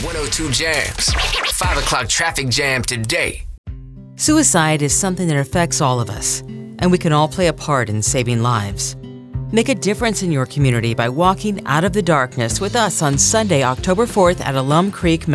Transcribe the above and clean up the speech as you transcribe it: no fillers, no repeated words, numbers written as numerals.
102 Jams. 5 o'clock traffic jam today. Suicide is something that affects all of us, and we can all play a part in saving lives. Make a difference in your community by walking out of the darkness with us on Sunday, October 4th at Alum Creek